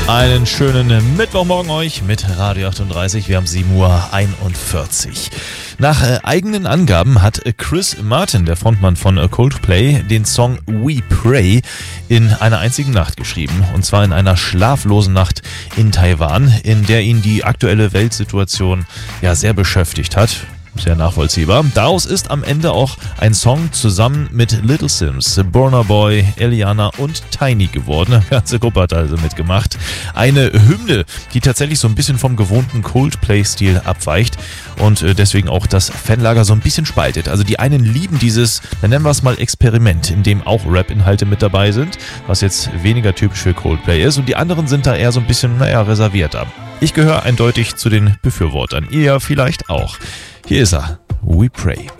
Einen schönen Mittwochmorgen euch mit Radio 38. Wir haben 7:41 Uhr. Nach eigenen Angaben hat Chris Martin, der Frontmann von Coldplay, den Song We Pray in einer einzigen Nacht geschrieben. Und zwar in einer schlaflosen Nacht in Taiwan, in der ihn die aktuelle Weltsituation ja sehr beschäftigt hat. Sehr nachvollziehbar. Daraus ist am Ende auch ein Song zusammen mit Little Sims, Burna Boy, Eliana und Tiny geworden. Die ganze Gruppe hat also mitgemacht. Eine Hymne, die tatsächlich so ein bisschen vom gewohnten Coldplay-Stil abweicht und deswegen auch das Fanlager so ein bisschen spaltet. Also die einen lieben dieses, dann nennen wir es mal Experiment, in dem auch Rap-Inhalte mit dabei sind, was jetzt weniger typisch für Coldplay ist, und die anderen sind da eher so ein bisschen, reservierter. Ich gehöre eindeutig zu den Befürwortern. Ihr vielleicht auch. Hier ist er, We Pray.